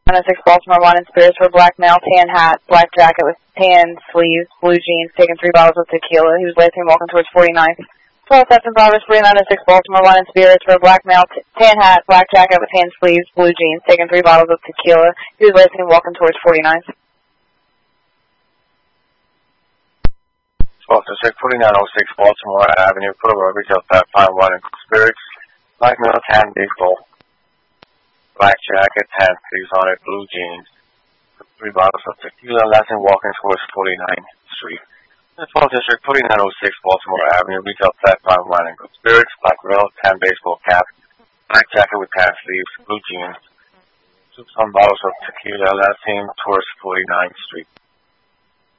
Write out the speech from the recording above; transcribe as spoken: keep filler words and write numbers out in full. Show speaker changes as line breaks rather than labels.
nine oh six Baltimore Wine and Spirits for black male, tan hat, black jacket with tan sleeves, blue jeans, taking three bottles of tequila. He was lacing, walking towards forty-ninth. twelve September Brothers, forty-nine oh six Baltimore Wine and Spirits for black male, t tan hat, black jacket with tan sleeves, blue jeans, taking three bottles of tequila. He was lacing, walking towards forty-ninth.
twelve to six, forty-nine oh six Baltimore Avenue, Boulevard, retail fat, fine wine and spirits, black male, tan baseball, black jacket, tan sleeves on it, blue jeans, three bottles of tequila, lasting walking towards forty-ninth Street. twelfth District, forty-nine oh six Baltimore Avenue, retail fat, fine wine and spirits, black male, tan baseball cap, black jacket with tan sleeves, blue jeans, some bottles of tequila, lasting towards forty-ninth Street.